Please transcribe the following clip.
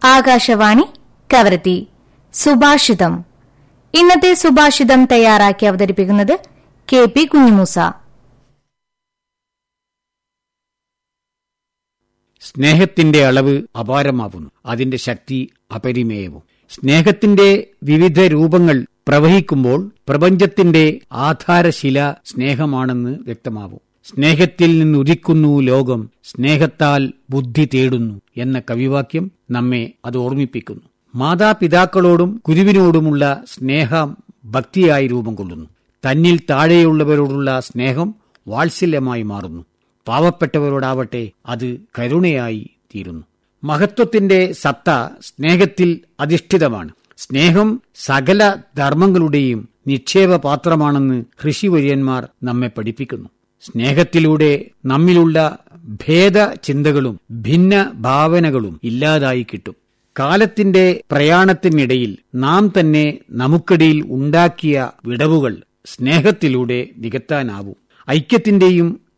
ആകാശവാണി കവരത്തി. സുഭാഷിതം. ഇന്നത്തെ സുഭാഷിതം തയ്യാറാക്കി അവതരിപ്പിക്കുന്നത് KP കുഞ്ഞിമൂസ. സ്നേഹത്തിന്റെ അളവ് അപാരമാവുന്നു, അതിന്റെ ശക്തി അപരിമേയവും. സ്നേഹത്തിന്റെ വിവിധ രൂപങ്ങൾ പ്രവഹിക്കുമ്പോൾ പ്രപഞ്ചത്തിന്റെ ആധാരശില സ്നേഹമാണെന്ന് വ്യക്തമാവും. സ്നേഹത്തിൽ നിന്നുദിക്കുന്നു ലോകം, സ്നേഹത്താൽ ബുദ്ധി തേടുന്നു എന്ന കവിവാക്യം നമ്മെ അത് ഓർമ്മിപ്പിക്കുന്നു. മാതാപിതാക്കളോടും ഗുരുവിനോടുമുള്ള സ്നേഹം ഭക്തിയായി രൂപം കൊള്ളുന്നു. തന്നിൽ താഴെയുള്ളവരോടുള്ള സ്നേഹം വാത്സല്യമായി മാറുന്നു. പാവപ്പെട്ടവരോടാവട്ടെ അത് കരുണയായി തീരുന്നു. മഹത്വത്തിന്റെ സത്ത സ്നേഹത്തിൽ അധിഷ്ഠിതമാണ്. സ്നേഹം സകല ധർമ്മങ്ങളുടെയും നിക്ഷേപപാത്രമാണെന്ന് ഋഷിവര്യന്മാർ നമ്മെ പഠിപ്പിക്കുന്നു. സ്നേഹത്തിലൂടെ നമ്മിലുള്ള ഭേദചിന്തകളും ഭിന്ന ഭാവനകളും ഇല്ലാതായി കിട്ടും. കാലത്തിന്റെ പ്രയാണത്തിനിടയിൽ നാം തന്നെ നമുക്കിടയിൽ ഉണ്ടാക്കിയ വിടവുകൾ സ്നേഹത്തിലൂടെ നികത്താനാവും. ഐക്യത്തിന്റെയും